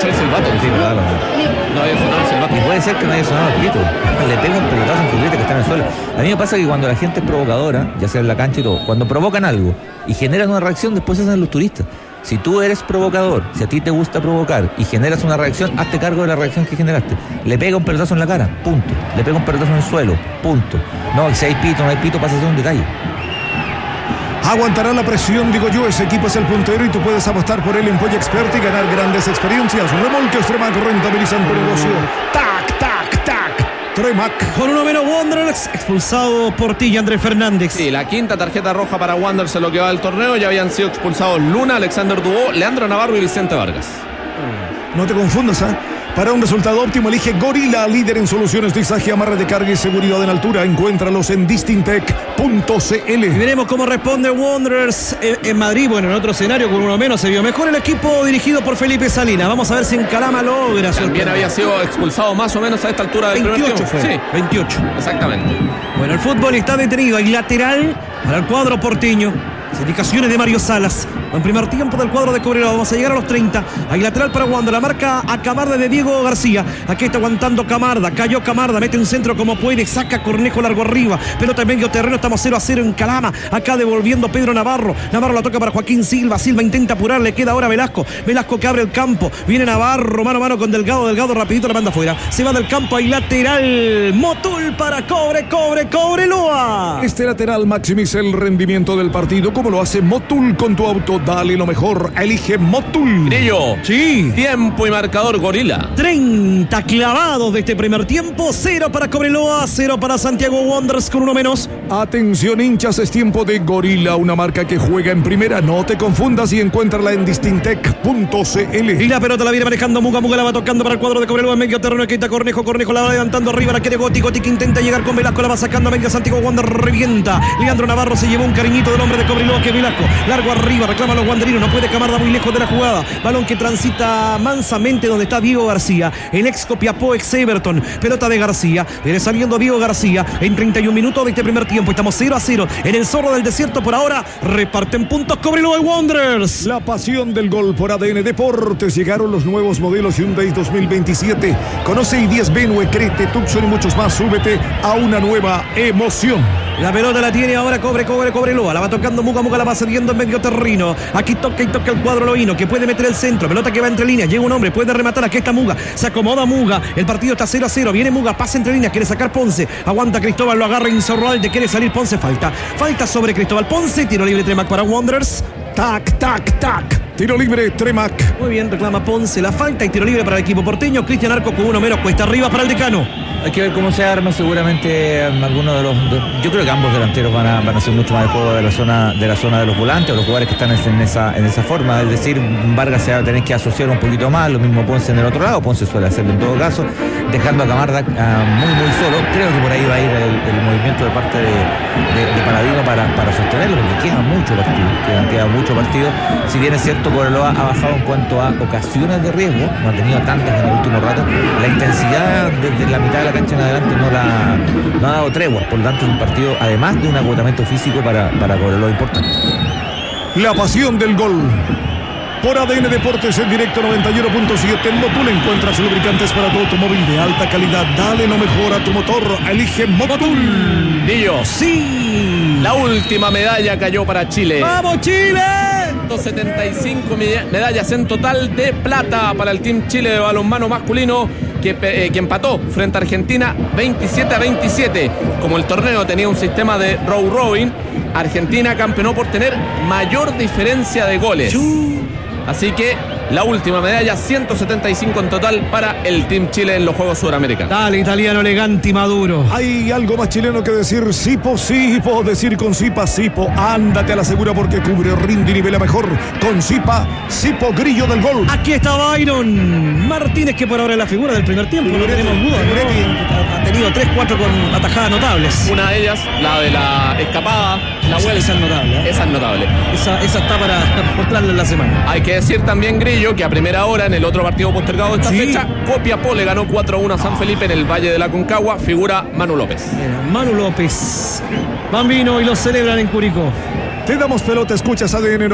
escuchado el silbato. Sí, claro. No había sonado el silbato. Y puede ser que no haya sonado el pito. Le pega un pelotazo en Fulvete que está en el suelo. A mí me pasa que cuando la gente es provocadora, ya sea en la cancha y todo, cuando provocan algo y generan una reacción, después se hacen los turistas. Si tú eres provocador, si a ti te gusta provocar y generas una reacción, hazte cargo de la reacción que generaste. Le pega un pelotazo en la cara, punto. Le pega un pelotazo en el suelo, punto. No, si hay pito, no hay pito, pasa a ser un detalle. Aguantará la presión, digo yo. Ese equipo es el puntero y tú puedes apostar por él en Polla Expert y ganar grandes experiencias. Remolques Tremac, rentabilizan tu negocio. ¡Tac, tac, tac! Tremac. Con uno menos Wanderers, expulsado Portilla, Andrés Fernández. Sí, la quinta tarjeta roja para Wanderers en lo que va del torneo. Ya habían sido expulsados Luna, Alexander Dubó, Leandro Navarro y Vicente Vargas. No te confundas, ¿eh? Para un resultado óptimo, elige Gorila, líder en soluciones de izaje, amarre de carga y seguridad en altura. Encuéntralos en distintec.cl. Y veremos cómo responde Wanderers en Madrid. Bueno, en otro escenario, con uno menos, se vio mejor el equipo dirigido por Felipe Salinas. Vamos a ver si en Calama logra. También había sido expulsado más o menos a esta altura del 28 primer tiempo. fue. Sí, 28. exactamente. Bueno, el fútbol está detenido. Hay lateral para el cuadro porteño. Indicaciones de Mario Salas. En primer tiempo del cuadro de Cobreloa. Vamos a llegar a los 30. Hay lateral para Wander. La marca a Camarda de Diego García. Aquí está aguantando Camarda. Cayó Camarda. Mete un centro como puede. Saca Cornejo largo arriba. Pelota en medio terreno. Estamos 0-0 en Calama. Acá devolviendo Pedro Navarro. Navarro la toca para Joaquín Silva. Silva intenta apurar. Le queda ahora Velasco. Velasco que abre el campo. Viene Navarro. Mano a mano con Delgado. Delgado rapidito la manda afuera. Se va del campo. Hay lateral. Motul para Cobreloa. Este lateral maximiza el rendimiento del partido. ¿Cómo lo hace Motul? Con tu auto, dale lo mejor. Elige Motul. Grillo. Sí. Tiempo y marcador, Gorila. 30 clavados de este primer tiempo. 0 para Cobreloa, 0 para Santiago Wanderers con uno menos. Atención, hinchas, es tiempo de Gorila, una marca que juega en primera. No te confundas y encuéntrala en distintec.cl. Y la pelota la viene manejando Muga. Muga la va tocando para el cuadro de Cobreloa en medio terreno. Aquí está Cornejo. Cornejo la va levantando arriba. La quiere Goti. Goti que intenta llegar con Velasco. La va sacando a medio. Santiago Wanderers revienta. Leandro Navarro se llevó un cariñito del hombre de Cobreloa que es Velasco. Largo arriba. Reclama a los guanderinos. No puede Camarda muy lejos de la jugada. Balón que transita mansamente donde está Diego García. El ex Copiapó, ex Everton. Pelota de García. Viene saliendo Diego García en 31 minutos de este primer tiempo. Estamos 0-0 en el Zorro del Desierto. Por ahora reparten puntos Cobreloa y Wanderers. La pasión del gol por ADN Deportes. Llegaron los nuevos modelos Hyundai 2027. Conoce i10, Venue, Crete, Tucson y muchos más. Súbete a una nueva emoción. La pelota la tiene ahora Cobreloa. La va tocando Muga. Muga la va cediendo en medio terreno. Aquí toca y toca el cuadro Loíno, que puede meter el centro. Pelota que va entre líneas. Llega un hombre, puede rematar. Aquí está Muga. Se acomoda Muga. El partido está 0-0. Viene Muga, pasa entre líneas. Quiere sacar Ponce. Aguanta Cristóbal, lo agarra Insaurralde. Quiere salir Ponce. Falta sobre Cristóbal Ponce. Tiro libre Tremac para Wanderers. Tac, tac, tac. Tiro libre Tremac. Muy bien, reclama Ponce la falta y tiro libre para el equipo porteño. Cristian Arco con uno menos, cuesta arriba para el decano. Hay que ver cómo se arma. Seguramente algunos de los... Yo creo que ambos delanteros van a hacer mucho más de juego de la zona de los volantes, o los jugadores que están en esa forma. Es decir, Vargas se va a tener que asociar un poquito más. Lo mismo Ponce en el otro lado. Ponce suele hacerlo en todo caso, dejando a Camarda muy solo. Creo que por ahí va a ir el movimiento de parte de Paladino para sostenerlo, porque queda mucho partido. Si bien es cierto, Cobreloa ha bajado en cuanto a ocasiones de riesgo, no ha tenido tantas en el último rato. La intensidad desde la mitad de la cancha en adelante no ha dado tregua. Por lo tanto, es un partido, además de un agotamiento físico para Cobreloa importante. La pasión del gol. Por ADN Deportes en directo 91.7. En Motul encuentras lubricantes para tu automóvil de alta calidad. Dale lo mejor a tu motor. Elige Motul. Dillo. Sí. La última medalla cayó para Chile. ¡Vamos, Chile! 175 medallas en total de plata para el Team Chile de balonmano masculino, que empató frente a Argentina 27-27. Como el torneo tenía un sistema de row-rowing, Argentina campeonó por tener mayor diferencia de goles. Así que la última medalla, 175 en total para el Team Chile en los Juegos Suramericanos. Dale, italiano elegante y maduro. Hay algo más chileno que decir Sipo, decir con Sipa, Sipo. Ándate a la segura porque cubre, rinde y nivela mejor. Con Sipa, Sipo, grillo del gol. Aquí está Byron Martínez, que por ahora es la figura del primer tiempo, no tenemos duda, ¿no? Ha tenido 3-4 con atajadas notables. Una de ellas, la de la escapada, la vuelta. Esa es notable, ¿eh? Esa es notable. Esa está para mostrarla en la semana. Hay que decir también, Grillo, que a primera hora en el otro partido postergado de esta fecha, Copiapó le ganó 4-1 a San Felipe en el Valle de la Concagua. Figura Manu López. Manu López. Bambino, y lo celebran en Curicó. Te damos pelota, escuchas ADN